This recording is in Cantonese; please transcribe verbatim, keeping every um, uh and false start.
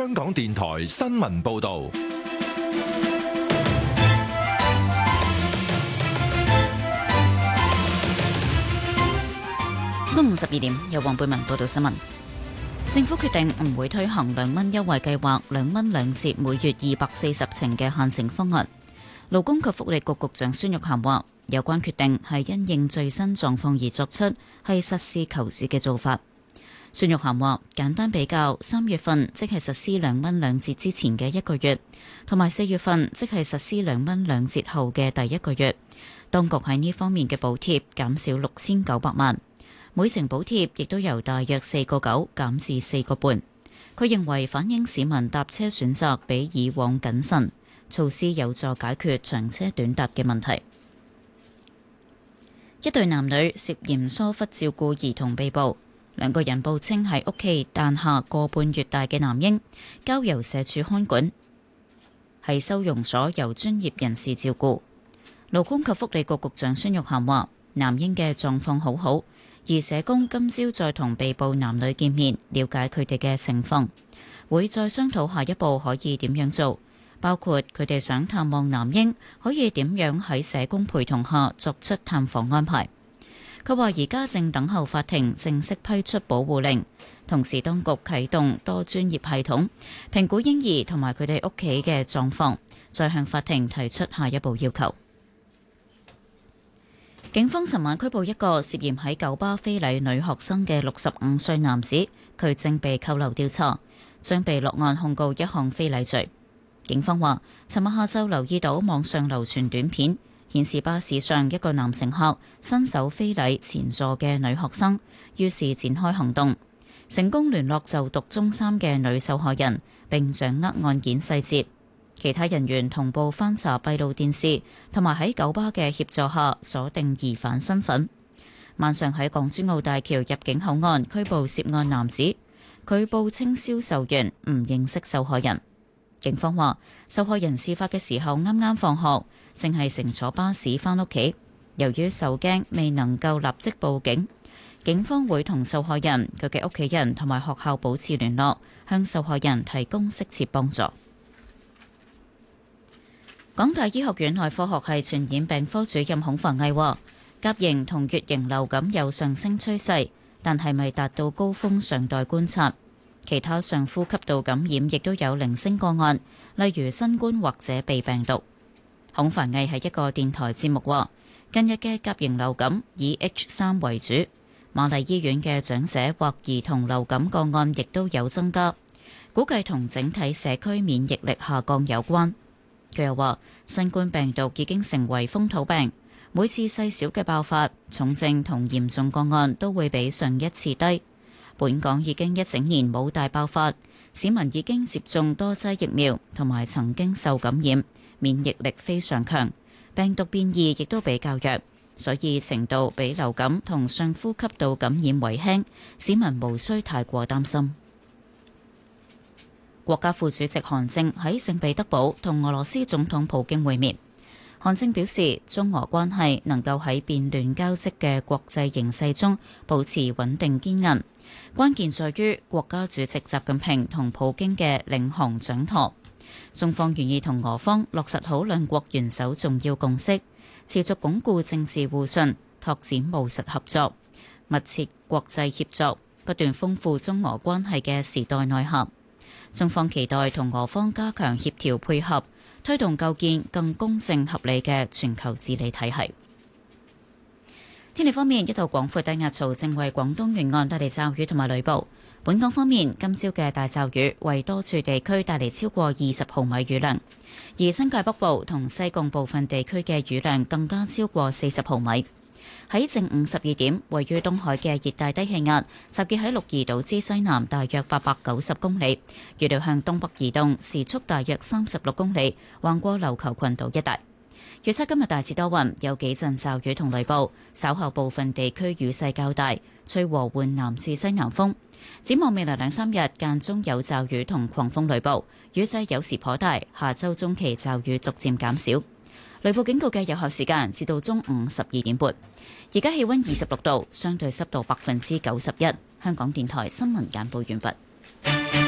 香港電台新聞報道。 中午十二點，由黃貝文報道新聞。政府決定唔會推行兩蚊優惠計劃，兩蚊兩折，每月二百四十程嘅限程方案。勞工及福利局局長孫玉菡話，有關決定係因應最新狀況而作出，係實事求是嘅做法。孫玉菡話，簡單比較三月份即係實施兩蚊兩折之前嘅一個月，同埋四月份即係實施兩蚊兩折後嘅第一個月，當局喺呢方面嘅補貼減少六千九百萬。每程補貼亦都由大約四個九減至四個半。佢認為反映市民搭車選擇比以往謹慎，措施有助解決長車短搭嘅問題。一對男女涉嫌疏忽照顧兒童被捕，兩個人報稱喺屋企誕下個半月大嘅男嬰，交由社署看管，喺收容所由專業人士照顧。勞工及福利局局長孫玉菡話，男嬰嘅狀況好好。而社工今朝再同被捕男女見面，了解佢哋嘅情況，會再商討下一步可以點樣做，包括佢哋想探望男嬰，可以點樣喺社工陪同下作出探訪安排。佢話而家正等候法庭正式批出保護令，同時當局啟動多專業系統，評估嬰兒同埋佢哋屋企嘅狀況，再向法庭提出下一步要求。警方尋晚拘捕一個涉嫌喺九巴非禮女學生嘅六十五歲男子，佢正被扣留調查，將被落案控告一項非禮罪。警方話，尋日下晝留意到網上流傳短片，顯示巴士上一個男乘客伸手非禮前座嘅女學生，於是展開行動，成功聯絡就讀中三嘅女受害人，並掌握案件細節。其他人員同步翻查閉路電視，同埋喺九巴嘅協助下鎖定疑犯身份。晚上喺港珠澳大橋入境口岸拘捕涉案男子，佢報稱銷售員，唔認識受害人。警方話，受害人事發嘅時候啱啱放學，正係乘坐巴士返屋企。由於受驚，未能夠立即報警。警方會同受害人、佢嘅屋企人同埋學校保持聯絡，向受害人提供適切幫助。港大醫學院內科學系傳染病科主任孔繁毅話，甲型同乙型流感有上升趨勢，但係咪達到高峰尚待觀察。其他上呼吸道感染亦都有零星個案，例如新冠或者鼻病毒。孔繁毅喺一個電台節目話，近日嘅甲型流感以 H 三 為主，瑪麗醫院嘅長者或兒童流感個案亦都有增加，估計同整體社區免疫力下降有關。佢又話，新冠病毒已經成為風土病，每次細小嘅爆發，重症同嚴重個案都會比上一次低。本港已經一整年冇大爆發，市民已經接種多劑疫苗，同埋曾經受感染，免疫力非常強，病毒變異亦都比較弱，所以程度比流感同上呼吸道感染為輕，市民無需太過擔心。國家副主席韓正喺聖彼得堡同俄羅斯總統普京會面。韓正表示，中俄關係能夠喺變亂交織嘅國際形勢中保持穩定堅韌，關鍵在於國家主席習近平同普京嘅領航掌舵。中方願意同俄方落實好兩國元首重要共識，持續鞏固政治互信，拓展務實合作，密切國際協作，不斷豐富中俄關係嘅時代內涵。中方期待同俄方加強協調配合，推動構建更公正合理嘅全球治理體系。天氣方面，一道廣闊低壓槽正為廣東沿岸帶嚟驟雨同埋雷暴。本港方面，今朝嘅大驟雨為多處地區帶嚟超過二十毫米雨量，而新界北部同西貢部分地區嘅雨量更加超過四十毫米。喺正午十二點，位於東海嘅熱帶低氣壓集結喺鹿兒島之西南大約八百九十公里，預料向東北移動，時速大約三十六公里，橫過琉球群島一帶。預測今日大致多雲，有幾陣驟雨同雷暴，稍後部分地區雨勢較大，吹和緩南至西南風。展望未來兩三日間中有驟雨同狂風雷暴，雨勢有時頗大，下周中期驟雨逐漸減少。雷暴警告嘅有效時間至到中午十二點半。而家氣溫二十六度，相對濕度百分之九十一。香港電台新聞簡報完畢。